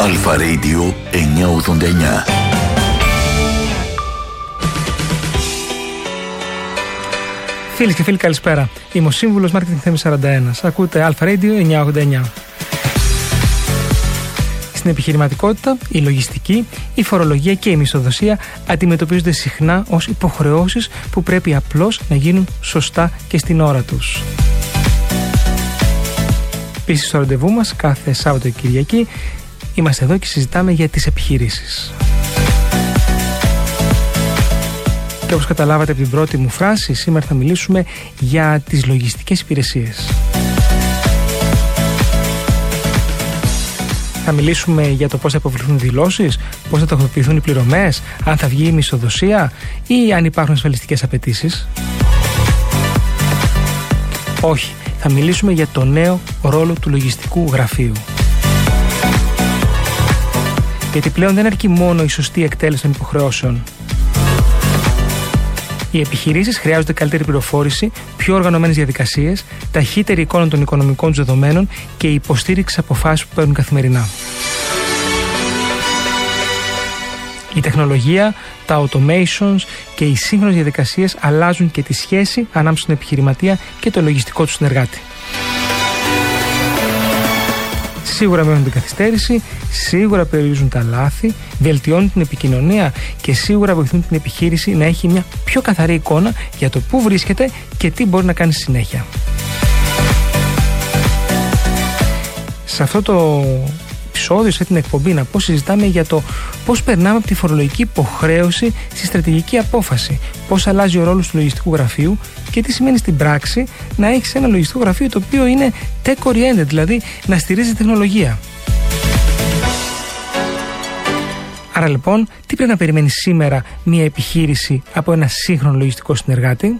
Αλφα Radio 989. Φίλες και φίλοι, καλησπέρα. Είμαι ο Σύμβουλος Marketing Θέμης 41. Ακούτε Αλφα Radio 989. Στην επιχειρηματικότητα, η λογιστική, η φορολογία και η μισθοδοσία αντιμετωπίζονται συχνά ως υποχρεώσεις που πρέπει απλώς να γίνουν σωστά και στην ώρα τους. Επίσης, στο ραντεβού μας κάθε Σάββατο και Κυριακή είμαστε εδώ και συζητάμε για τις επιχειρήσεις. Και όπως καταλάβατε από την πρώτη μου φράση, σήμερα θα μιλήσουμε για τις λογιστικές υπηρεσίες. Θα μιλήσουμε για το πώς θα υποβληθούν δηλώσεις, πώς θα τακτοποιηθούν οι πληρωμές, αν θα βγει η μισθοδοσία ή αν υπάρχουν ασφαλιστικές απαιτήσεις. Όχι, θα μιλήσουμε για το νέο ρόλο του λογιστικού γραφείου. Γιατί πλέον δεν αρκεί μόνο η σωστή εκτέλεση των υποχρεώσεων. Οι επιχειρήσεις χρειάζονται καλύτερη πληροφόρηση, πιο οργανωμένες διαδικασίες, ταχύτερη εικόνα των οικονομικών τους δεδομένων και υποστήριξη αποφάσεων που παίρνουν καθημερινά. Η τεχνολογία, τα automations και οι σύγχρονες διαδικασίες αλλάζουν και τη σχέση ανάμεσα στον επιχειρηματία και το λογιστικό του συνεργάτη. Σίγουρα μειώνουν την καθυστέρηση, σίγουρα περιορίζουν τα λάθη, βελτιώνουν την επικοινωνία και σίγουρα βοηθούν την επιχείρηση να έχει μια πιο καθαρή εικόνα για το πού βρίσκεται και τι μπορεί να κάνει στη συνέχεια. Σε αυτό το επεισόδιο, σε την εκπομπή, να πω, συζητάμε για το πώς περνάμε από τη φορολογική υποχρέωση στη στρατηγική απόφαση, πώς αλλάζει ο ρόλος του λογιστικού γραφείου και τι σημαίνει στην πράξη να έχεις ένα λογιστικό γραφείο το οποίο είναι tech-oriented, δηλαδή να στηρίζει τη τεχνολογία. Άρα λοιπόν, τι πρέπει να περιμένει σήμερα μια επιχείρηση από ένα σύγχρονο λογιστικό συνεργάτη?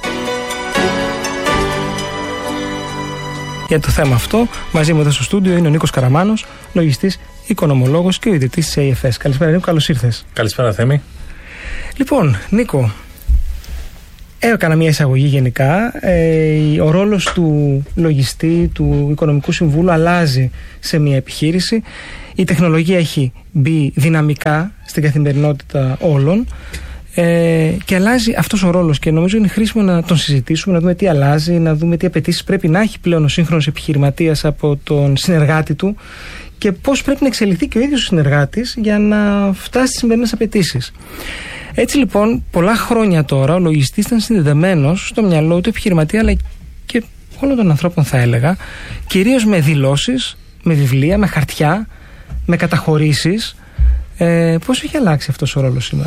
Για το θέμα αυτό, μαζί μου εδώ στο στούντιο είναι ο Νίκος Καραμάνος, λογιστής, οικονομολόγος και ο ιδρυτής της AFS. Καλησπέρα Νίκο, καλώς ήρθες. Καλησπέρα Θέμη. Λοιπόν, Νίκο, έκανα μια εισαγωγή γενικά. Ο ρόλος του λογιστή, του οικονομικού συμβούλου αλλάζει σε μια επιχείρηση. Η τεχνολογία έχει μπει δυναμικά στην καθημερινότητα όλων. Και αλλάζει αυτός ο ρόλος και νομίζω είναι χρήσιμο να τον συζητήσουμε, να δούμε τι αλλάζει, να δούμε τι απαιτήσεις πρέπει να έχει πλέον ο σύγχρονος επιχειρηματίας από τον συνεργάτη του και πώς πρέπει να εξελιχθεί και ο ίδιος ο συνεργάτης για να φτάσει στις σημερινές απαιτήσεις. Έτσι λοιπόν, πολλά χρόνια τώρα ο λογιστής ήταν συνδεδεμένος στο μυαλό του επιχειρηματία, αλλά και όλων των ανθρώπων, θα έλεγα, κυρίως με δηλώσεις, με βιβλία, με χαρτιά, με καταχωρήσεις. Πώς έχει αλλάξει αυτός ο ρόλος σήμερα?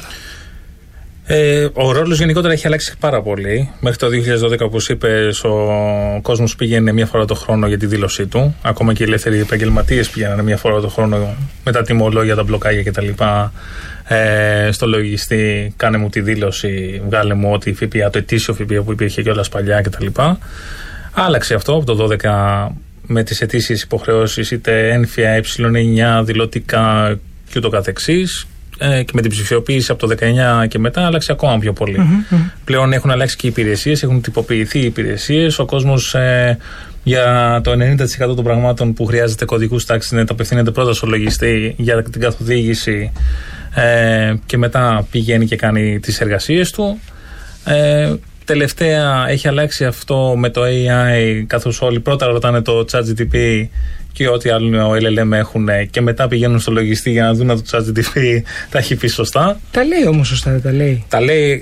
Ο ρόλος γενικότερα έχει αλλάξει πάρα πολύ. Μέχρι το 2012, όπως είπες, ο κόσμος πήγαινε μία φορά το χρόνο για τη δήλωσή του. Ακόμα και οι ελεύθεροι επαγγελματίες πήγαιναν μία φορά το χρόνο με τα τιμολόγια, τα μπλοκάκια κτλ. Στο λογιστή, κάνε μου τη δήλωση, βγάλε μου ό,τι ΦΠΑ, το ετήσιο ΦΠΑ που υπήρχε κιόλας παλιά κτλ. Άλλαξε αυτό από το 2012 με τις ετήσιες υποχρεώσεις, είτε ένφια, ε9, δηλωτικά κ.ο.κ. Και με την ψηφιοποίηση από το 19 και μετά άλλαξε ακόμα πιο πολύ. Πλέον έχουν αλλάξει και οι υπηρεσίες, έχουν τυποποιηθεί οι υπηρεσίες. Ο κόσμος για το 90% των πραγμάτων που χρειάζεται κωδικούς τάξης απευθύνεται πρώτα στο λογιστή για την καθοδήγηση και μετά πηγαίνει και κάνει τις εργασίες του. Τελευταία έχει αλλάξει αυτό με το AI, καθώς όλοι πρώτα ρωτάνε το ChatGPT και ό,τι άλλο LLM έχουν και μετά πηγαίνουν στο λογιστή για να δουν αν το ChatGPT τα έχει πει σωστά. Τα λέει όμως σωστά, δεν τα λέει? Τα λέει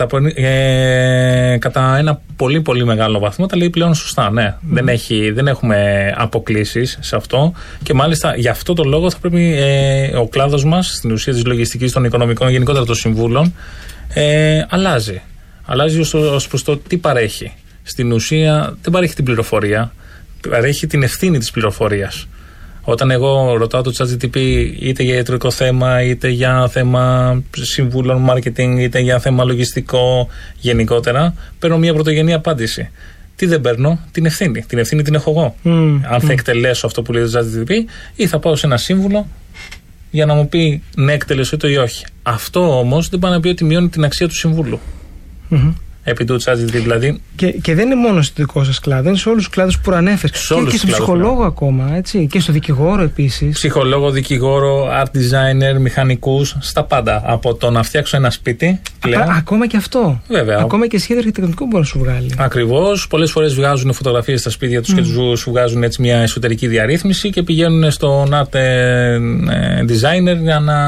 κατά ένα πολύ πολύ μεγάλο βαθμό, τα λέει πλέον σωστά, ναι. Δεν έχουμε αποκλήσεις σε αυτό και μάλιστα γι' αυτό το λόγο θα πρέπει ο κλάδος μας, στην ουσία της λογιστικής, των οικονομικών, γενικότερα των συμβούλων, αλλάζει. Αλλάζει ως προς το τι παρέχει. Στην ουσία δεν παρέχει την πληροφορία, παρέχει την ευθύνη της πληροφορίας. Όταν εγώ ρωτάω το ChatGPT είτε για ιατρικό θέμα, είτε για θέμα συμβούλων marketing, είτε για θέμα λογιστικό γενικότερα, παίρνω μια πρωτογενή απάντηση. Τι δεν παίρνω? Την ευθύνη. Την ευθύνη την έχω εγώ. Αν θα εκτελέσω αυτό που λέει το ChatGPT ή θα πάω σε ένα σύμβουλο για να μου πει ναι, εκτελέσω το ή όχι. Αυτό όμως δεν πάει να πει ότι μειώνει την αξία του συμβούλου. επί του ChatGPT δηλαδή. Και δεν είναι μόνο στο δικό σας κλάδο, είναι σε όλους τους κλάδους που προανέφερες. Και στον ψυχολόγο ακόμα, έτσι. Και στο δικηγόρο επίσης. Ψυχολόγο, δικηγόρο, art designer, μηχανικούς, στα πάντα. Από το να φτιάξω ένα σπίτι. Ακόμα και αυτό. Βέβαια. Ακόμα και σχέδιο αρχιτεκτονικό μπορεί να σου βγάλει. Ακριβώς. Πολλές φορές βγάζουν φωτογραφίες στα σπίτια τους και τους βγάζουν έτσι μια εσωτερική διαρρύθμιση και πηγαίνουν στον art designer για να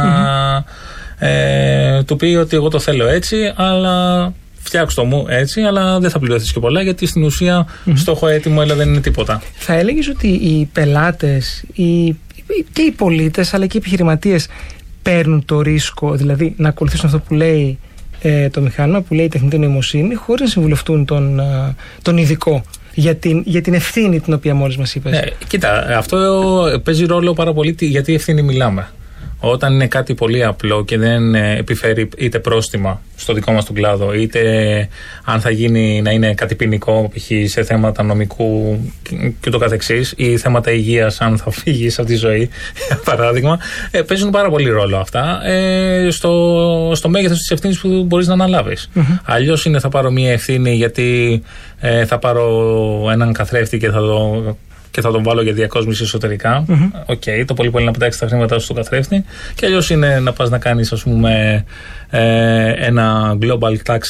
του πει ότι εγώ το θέλω έτσι, αλλά φτιάξτε το μου έτσι, αλλά δεν θα πληρωθείς και πολλά, γιατί στην ουσία στόχο έτοιμο, αλλά δεν είναι τίποτα. Θα έλεγες ότι οι πελάτες και οι πολίτες αλλά και οι επιχειρηματίες παίρνουν το ρίσκο, δηλαδή να ακολουθήσουν αυτό που λέει το μηχάνημα, που λέει η τεχνητή νοημοσύνη, χωρίς να συμβουλευτούν τον ειδικό για την ευθύνη την οποία μόλις μας είπες? Κοίτα, αυτό παίζει ρόλο πάρα πολύ, γιατί ευθύνη μιλάμε. Όταν είναι κάτι πολύ απλό και δεν επιφέρει είτε πρόστιμα στο δικό μας τον κλάδο, είτε αν θα γίνει να είναι κάτι ποινικό, π.χ. σε θέματα νομικού και το καθεξής, ή θέματα υγείας, αν θα φύγεις από τη ζωή, για παράδειγμα, παίζουν πάρα πολύ ρόλο αυτά στο μέγεθος της ευθύνης που μπορείς να αναλάβεις. Αλλιώς είναι θα πάρω μια ευθύνη γιατί θα πάρω έναν καθρέφτη και θα τον βάλω για διακόσμηση εσωτερικά. Το πολύ πολύ να πετάξει τα χρήματα σου στον καθρέφτη. Και αλλιώς είναι να πας να κάνεις, ας πούμε, ένα global tax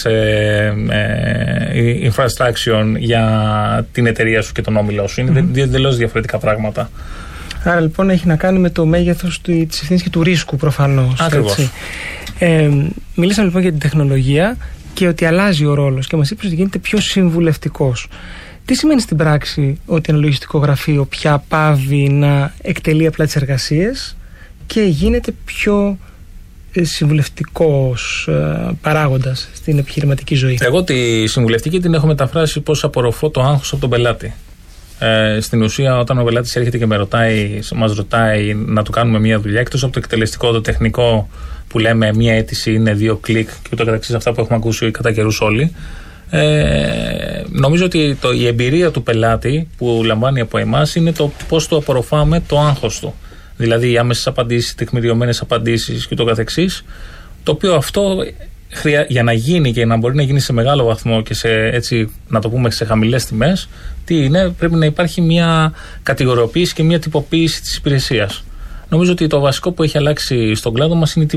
infrastructure για την εταιρεία σου και τον όμιλό σου. Είναι εντελώς διαφορετικά πράγματα. Άρα λοιπόν έχει να κάνει με το μέγεθος της ευθύνης και του ρίσκου προφανώς. Ακριβώς. Μιλήσαμε λοιπόν για την τεχνολογία και ότι αλλάζει ο ρόλος και μας είπες ότι γίνεται πιο συμβουλευτικός. Τι σημαίνει στην πράξη ότι ένα λογιστικό γραφείο πια πάβει να εκτελεί απλά τις εργασίες και γίνεται πιο συμβουλευτικός παράγοντας στην επιχειρηματική ζωή? Εγώ τη συμβουλευτική την έχω μεταφράσει πώς απορροφώ το άγχος από τον πελάτη. Στην ουσία, όταν ο πελάτης έρχεται και μας ρωτάει να του κάνουμε μια δουλειά, εκτός από το εκτελεστικό, το τεχνικό που λέμε μια αίτηση είναι 2 κλικ και ούτω καθεξής, αυτά που έχουμε ακούσει κατά καιρούς όλοι, νομίζω ότι η εμπειρία του πελάτη που λαμβάνει από εμάς είναι το πώς του απορροφάμε το άγχος του. Δηλαδή οι άμεσες απαντήσεις, τεκμηριωμένες απαντήσεις και ούτω καθεξής, το οποίο αυτό για να γίνει και να μπορεί να γίνει σε μεγάλο βαθμό και έτσι να το πούμε σε χαμηλές τιμές, πρέπει να υπάρχει μια κατηγοριοποίηση και μια τυποποίηση της υπηρεσίας. Νομίζω ότι το βασικό που έχει αλλάξει στον κλάδο μας είναι η